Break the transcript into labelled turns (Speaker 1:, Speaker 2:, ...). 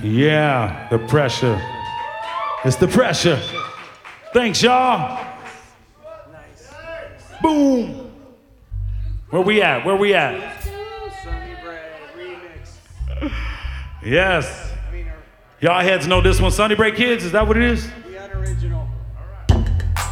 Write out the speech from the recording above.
Speaker 1: Yeah, the pressure. It's the pressure. Thanks, y'all.
Speaker 2: Nice.
Speaker 1: Boom. Where we at? Where we at?
Speaker 2: Sunny Bread remix.
Speaker 1: Yes.
Speaker 2: I mean,
Speaker 1: Y'all heads know this one. Sunny Break Kids, is that what it is?
Speaker 2: the unoriginal.